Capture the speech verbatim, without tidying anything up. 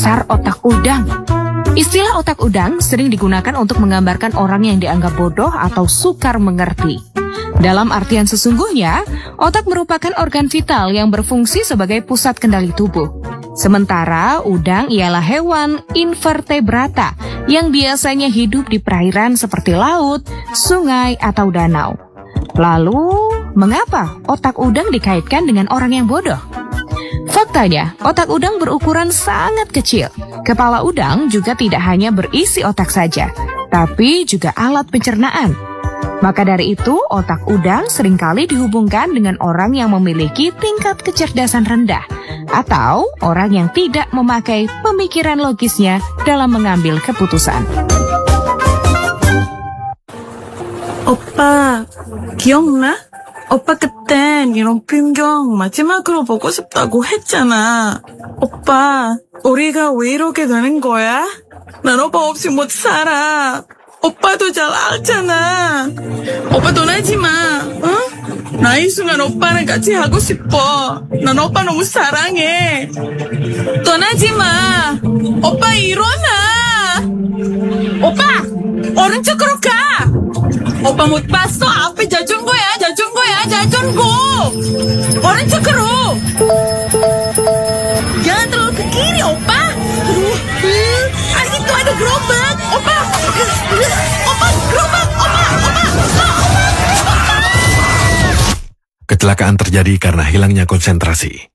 dasar otak udang. Istilah otak udang sering digunakan untuk menggambarkan orang yang dianggap bodoh atau sukar mengerti. Dalam artian sesungguhnya, otak merupakan organ vital yang berfungsi sebagai pusat kendali tubuh. Sementara udang ialah hewan invertebrata yang biasanya hidup di perairan seperti laut, sungai, atau danau. Lalu, mengapa otak udang dikaitkan dengan orang yang bodoh? Faktanya, otak udang berukuran sangat kecil. Kepala udang juga tidak hanya berisi otak saja, tapi juga alat pencernaan. Maka dari itu, otak udang seringkali dihubungkan dengan orang yang memiliki tingkat kecerdasan rendah atau orang yang tidak memakai pemikiran logisnya dalam mengambil keputusan. 오빠, 기억나? 오빠 그땐 이런 풍경 마지막으로 보고 싶다고 했잖아. 오빠, 우리가 왜 이렇게 되는 거야? 난 오빠 없이 못 살아. 오빠도 잘 알잖아. 오빠 떠나지 마, 어? 나 이 순간 오빠랑 같이 하고 싶어. 난 오빠 너무 사랑해. 떠나지 마. 오빠 일어나. 오빠, 오른쪽으로 가. 오빠 못 봤어? 앞에 자전거야, 자전거야, 자전거. 오른쪽으로. Jangan terlalu ke kiri, opa. Aduh, uh, asyik tuh ada gerobak. Opa, opa, gerobak, opa, opa, opa, opa. Kecelakaan terjadi karena hilangnya konsentrasi.